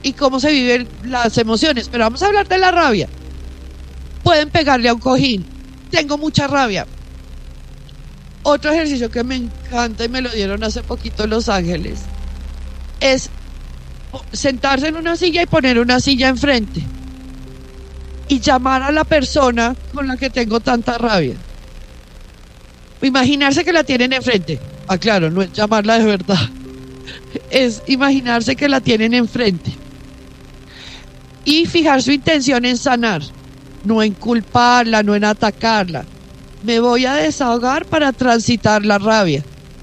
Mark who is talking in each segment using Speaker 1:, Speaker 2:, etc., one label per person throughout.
Speaker 1: y cómo se viven las emociones. Pero vamos a hablar de la rabia. Pueden pegarle a un cojín. Tengo mucha rabia. Otro ejercicio que me encanta y me lo dieron hace poquito en Los Ángeles es sentarse en una silla y poner una silla enfrente y llamar a la persona con la que tengo tanta rabia. Imaginarse que la tienen enfrente. Ah, claro, no es llamarla de verdad. Es imaginarse que la tienen enfrente. Y fijar su intención en sanar, no en culparla, no en atacarla. Me voy a desahogar para transitar la rabia.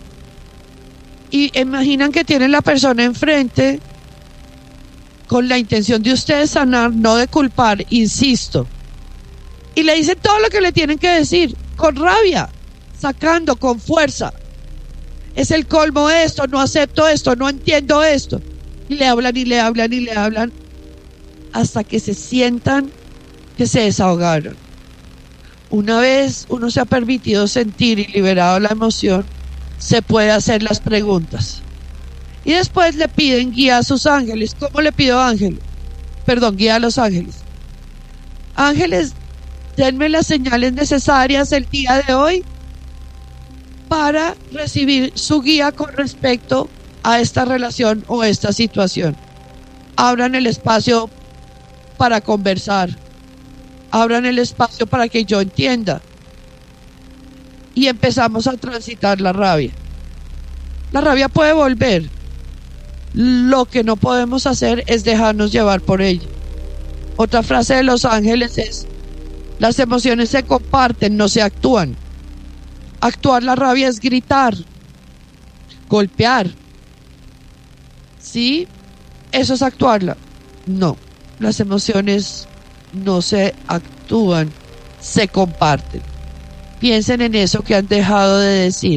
Speaker 1: Y imaginan que tienen la persona enfrente con la intención de ustedes sanar, no de culpar, insisto. Y le dicen todo lo que le tienen que decir, con rabia, sacando, con fuerza. Es el colmo esto, no acepto esto, no entiendo esto. Y le hablan y le hablan y le hablan hasta que se sientan que se desahogaron. Una vez uno se ha permitido sentir y liberado la emoción, se puede hacer las preguntas. Y después le piden guía a sus ángeles. ¿Cómo le pido guía a los ángeles? Ángeles, denme las señales necesarias el día de hoy para recibir su guía con respecto a esta relación o esta situación. Abran el espacio para conversar. Abran el espacio para que yo entienda. Y empezamos a transitar la rabia. La rabia puede volver. Lo que no podemos hacer es dejarnos llevar por ella. Otra frase de Los Ángeles es: las emociones se comparten, no se actúan. Actuar la rabia es gritar, golpear. ¿Sí? ¿Eso es actuarla? No. Las emociones no se actúan, se comparten. Piensen en eso que han dejado de decir.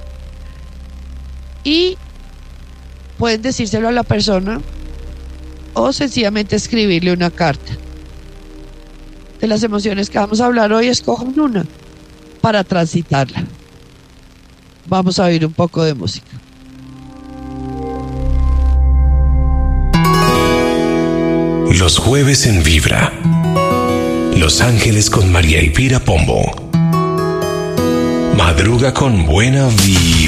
Speaker 1: Y pueden decírselo a la persona o sencillamente escribirle una carta. De las emociones que vamos a hablar hoy, escojan una para transitarla. Vamos a oír un poco de música.
Speaker 2: Los jueves en Vibra. Los Ángeles con María Elvira Pombo. Madruga con buena vibra.